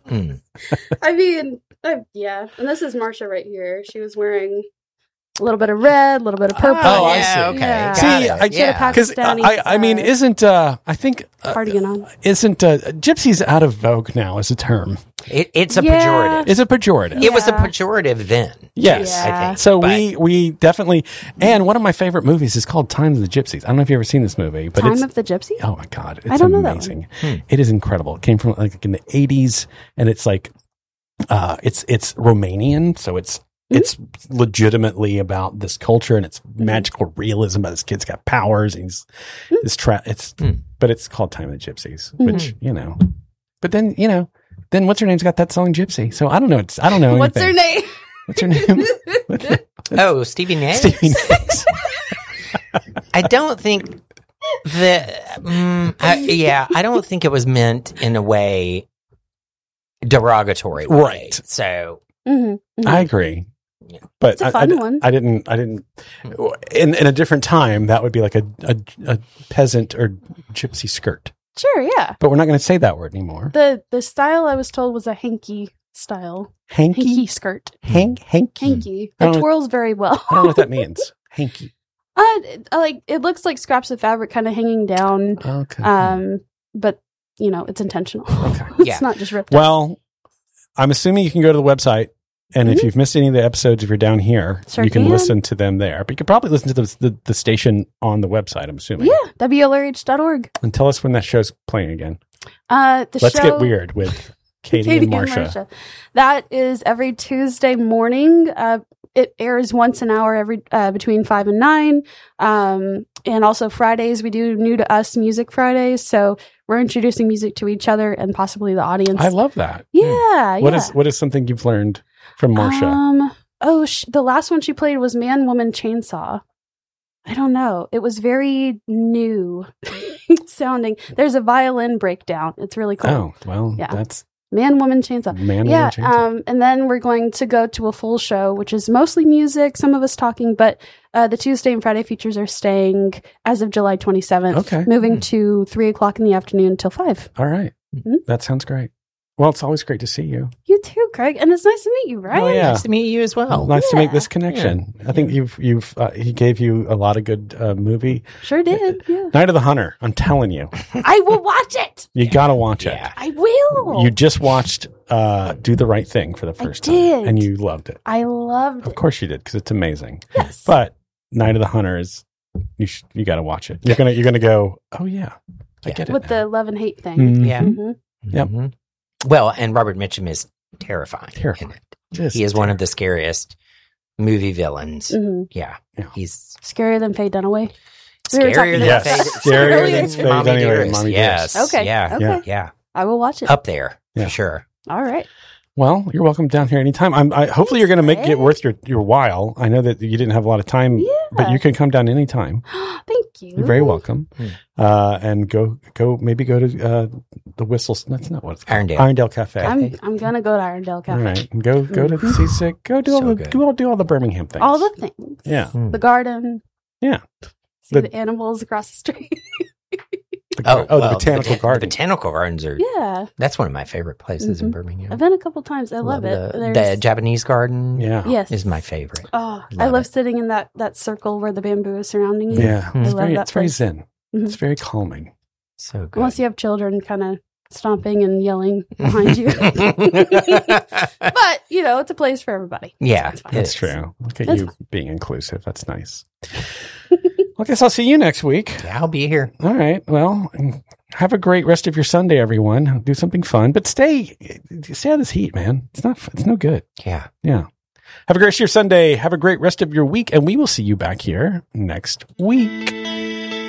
I mean, yeah. And this is Marsha right here. She was wearing a little bit of red, a little bit of purple. Oh, I yeah, see. okay. Yeah. Got it. Because I mean, isn't I think cardigan on? Isn't gypsies out of vogue now as a term? It's a Yeah. pejorative. It's a pejorative. It was a Yeah. pejorative then. Yes. Yeah. I think. So But- we definitely, and one of my favorite movies is called Time of the Gypsies. I don't know if you've ever seen this movie, but Time it's of the Gypsy? oh my god, it's I don't know that amazing. It is incredible. It came from like in the 80s, and it's like it's Romanian, so it's legitimately about this culture, and it's magical realism. But this kid's got powers, and he's but it's called Time of the Gypsies, which But then then what's her name's got that song Gypsy. So I don't know. I don't know. What's her anything. name? What's her name? Oh, Stevie Nicks? Stevie Nicks. I don't think that. I don't think it was meant in a way derogatory way. Right. So I agree. Yeah. But It's a fun one. I didn't in a different time that would be like a peasant or gypsy skirt. Sure, yeah. But we're not going to say that word anymore. The style I was told was a hanky style. Hanky? Hanky skirt. Hanky? Hanky. I It don't know- twirls very well. I don't know what that means. Hanky. It looks like scraps of fabric kind of hanging down. Okay. But it's intentional. Okay. It's Yeah. not just ripped out. Well, I'm assuming you can go to the website, and if you've missed any of the episodes, if you're down here, Sure you can can. listen to them there. But you can probably listen to the station on the website, I'm assuming. Yeah, WLRH.org. And tell us when that show's playing again. Let's Let's get weird with Katie and Marsha. That is every Tuesday morning. It airs once an hour every between 5 and 9. And also Fridays we do New to Us Music Fridays. So we're introducing music to each other and possibly the audience. I love that. Yeah. What is something you've learned from Marsha? The last one she played was Man, Woman, Chainsaw. I don't know. It was very new sounding. There's a violin breakdown. It's really cool. Oh, well, Yeah. that's Man, Woman, Chainsaw. Man, Yeah. Woman, Chainsaw. And then we're going to go to a full show, which is mostly music, some of us talking, but the Tuesday and Friday features are staying as of July 27th. Okay. Moving to 3:00 in the afternoon until 5. All right. Mhm. That sounds great. Well, it's always great to see you. You too, Craig. And it's nice to meet you, right? Oh, yeah. Nice to meet you as well. Nice to make yeah. this connection. I think he gave you a lot of good movie. Sure did. Yeah. Night of the Hunter. I'm telling you, I will watch it. you got to watch it. Yeah. I will. You just watched Do the Right Thing for the first time, did. and you loved it. I loved Of it. course you did, because it's amazing. Yes. But Night of the Hunter is you got to watch it. You're gonna go. Oh yeah, I get it. With now. the love and hate thing. Mhm. Yeah. Mhm. Yep. Mhm. Well, and Robert Mitchum is terrifying. Terrifying. in it. Just He is one of the scariest movie villains. Mhm. Yeah. Yeah. He's Scarier than Faye Dunaway. We were scarier talking than about Yes, that. scarier Earlier than today. Faye Mommy Dunaway and Dearest. Mommy Yes. Dearest. Okay. Yeah. Okay. Yeah. I will watch it. Up there Yeah. for sure. All right. Well, you're welcome down here anytime. Hopefully you're going to make it worth your while. I know that you didn't have a lot of time, but Yeah. you can come down anytime. Thank you. You're very welcome. Hmm. And go to the Whistles. That's not what it's called. Irondale. Cafe. I'm gonna go to Irondale Cafe. All right, and go to the Seasick. Go do So good. do all the Birmingham things. All the things. Yeah. Hmm. The garden. Yeah. See The- the animals across the street. The botanical garden. The botanical gardens are. Yeah. That's one of my favorite places in Mhm. Birmingham. I've been a couple times. I love it. The Japanese garden. Yeah. Yes. is my favorite. Oh, I Love love it. sitting in that circle where the bamboo is surrounding you. Yeah. I It's love very, that it's very place. zen. Mhm. It's very calming. So good. Unless you have children kind of stomping and yelling behind you. But, it's a place for everybody. Yeah, It's fine. That's is. true. Look at That's you being inclusive. That's nice. Well, I guess I'll see you next week. Yeah, I'll be here. All right. Well, have a great rest of your Sunday, everyone. Do something fun, but stay out of this heat, man. It's no good. Yeah. Yeah. Have a great rest of your Sunday. Have a great rest of your week, and we will see you back here next week.